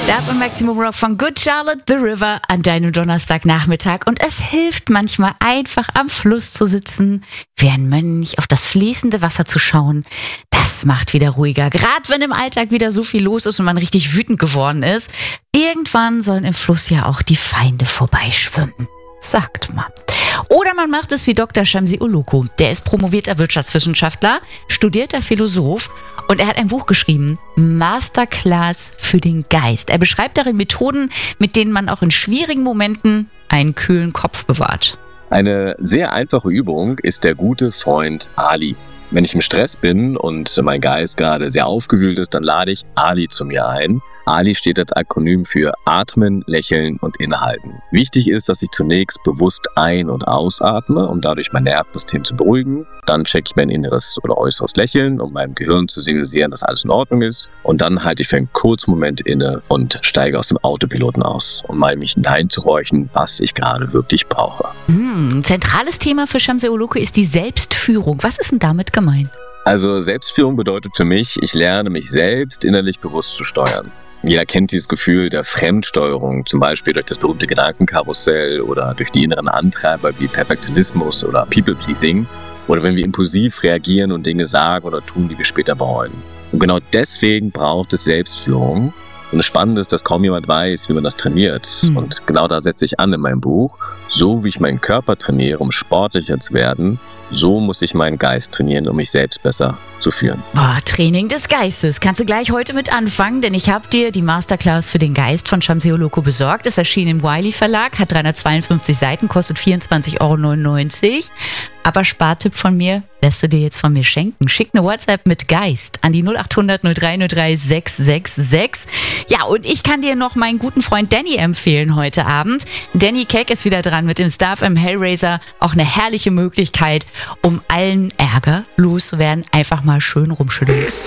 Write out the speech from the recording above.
Stab und Maximum Rock von Good Charlotte The River an deinem Donnerstagnachmittag. Und es hilft manchmal einfach am Fluss zu sitzen, wie ein Mönch auf das fließende Wasser zu schauen. Das macht wieder ruhiger, gerade wenn im Alltag wieder so viel los ist und man richtig wütend geworden ist. Irgendwann sollen im Fluss ja auch die Feinde vorbeischwimmen, sagt man. Oder man macht es wie Dr. Shamsi Uluku. Der ist promovierter Wirtschaftswissenschaftler, studierter Philosoph und er hat ein Buch geschrieben, Masterclass für den Geist. Er beschreibt darin Methoden, mit denen man auch in schwierigen Momenten einen kühlen Kopf bewahrt. Eine sehr einfache Übung ist der gute Freund Ali. Wenn ich im Stress bin und mein Geist gerade sehr aufgewühlt ist, dann lade ich Ali zu mir ein. Ali steht als Akronym für Atmen, Lächeln und Innehalten. Wichtig ist, dass ich zunächst bewusst ein- und ausatme, um dadurch mein Nervensystem zu beruhigen. Dann checke ich mein inneres oder äußeres Lächeln, um meinem Gehirn zu signalisieren, dass alles in Ordnung ist. Und dann halte ich für einen kurzen Moment inne und steige aus dem Autopiloten aus, um mal mich hineinzuhorchen, was ich gerade wirklich brauche. Ein zentrales Thema für Shamsi Uluku ist die Selbstführung. Was ist denn damit gemeint? Also Selbstführung bedeutet für mich, ich lerne mich selbst innerlich bewusst zu steuern. Jeder kennt dieses Gefühl der Fremdsteuerung, zum Beispiel durch das berühmte Gedankenkarussell oder durch die inneren Antreiber wie Perfektionismus oder People-Pleasing oder wenn wir impulsiv reagieren und Dinge sagen oder tun, die wir später bereuen. Und genau deswegen braucht es Selbstführung. Und das Spannende ist, dass kaum jemand weiß, wie man das trainiert. Und genau da setze ich an in meinem Buch. So wie ich meinen Körper trainiere, um sportlicher zu werden, so muss ich meinen Geist trainieren, um mich selbst besser zu führen. Training des Geistes. Kannst du gleich heute mit anfangen, denn ich habe dir die Masterclass für den Geist von Shamsi Uluku besorgt. Es erschien im Wiley Verlag, hat 352 Seiten, kostet 24,99 €. Aber Spartipp von mir, lässt du dir jetzt von mir schenken. Schick eine WhatsApp mit Geist an die 0800 0303 666. Ja, und ich kann dir noch meinen guten Freund Danny empfehlen heute Abend. Danny Keck ist wieder dran mit dem Star FM Hellraiser. Auch eine herrliche Möglichkeit, um allen Ärger loszuwerden. Einfach mal schön rumschütteln.